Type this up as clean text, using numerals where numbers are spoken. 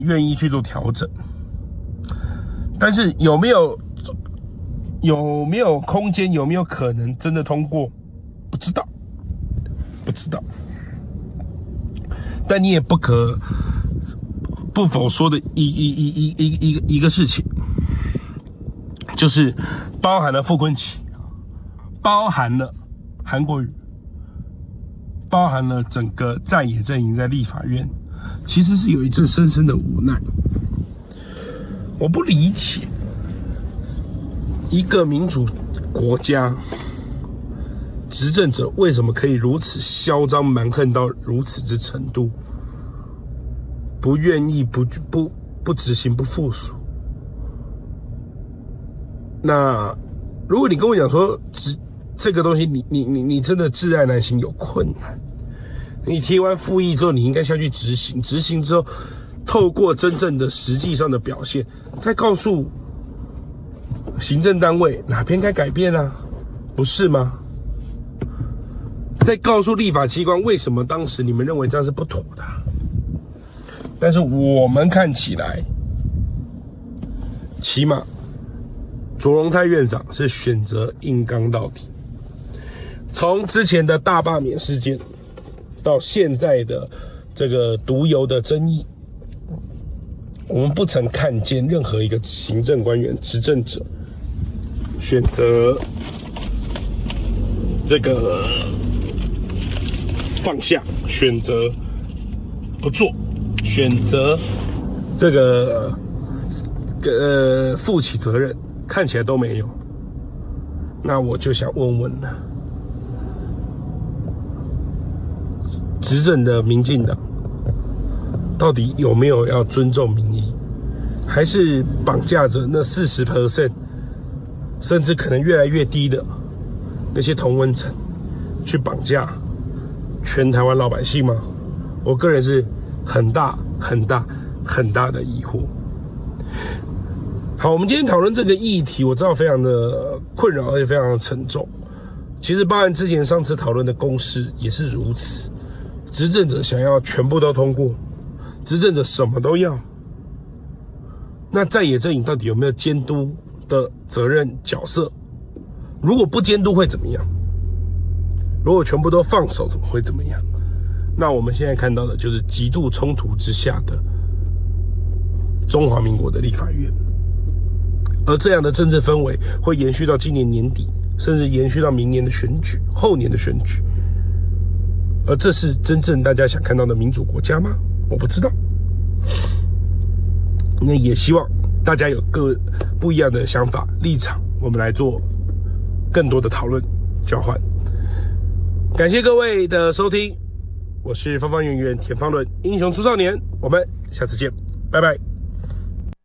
愿意去做调整，但是有没有空间，有没有可能真的通过，不知道。但你也不可不否说的一个事情，就是包含了傅昆萁，包含了韩国瑜，包含了整个在野阵营在立法院，其实是有一阵深深的无奈。我不理解一个民主国家执政者为什么可以如此嚣张蛮横到如此之程度，不愿意不执行不附属。那如果你跟我讲说这个东西你真的窒碍难行，有困难，你提完复议之后你应该下去执行，执行之后透过真正的实际上的表现，再告诉行政单位哪边该改变啊，不是吗？再告诉立法机关为什么当时你们认为这样是不妥的。但是我们看起来，起码卓荣泰院长是选择硬刚到底。从之前的大罢免事件到现在的这个毒油的争议，我们不曾看见任何一个行政官员、执政者选择这个放下，选择不做，选择这个负起责任，看起来都没有。那我就想问问了，执政的民进党到底有没有要尊重民意，还是绑架着那 40%， 甚至可能越来越低的那些同温层去绑架全台湾老百姓吗？我个人是很大的疑惑。好，我们今天讨论这个议题，我知道非常的困扰，而且非常的沉重。其实包含之前上次讨论的公式也是如此，执政者想要全部都通过，执政者什么都要，那在野阵营到底有没有监督的责任角色？如果不监督会怎么样？如果全部都放手，会怎么样？那我们现在看到的就是极度冲突之下的中华民国的立法院，而这样的政治氛围会延续到今年年底，甚至延续到明年的选举、后年的选举。而这是真正大家想看到的民主国家吗？我不知道。那也希望大家有各不一样的想法、立场，我们来做更多的讨论、交换。感谢各位的收听，我是方方圆圆田方伦，英雄出少年，我们下次见，拜拜。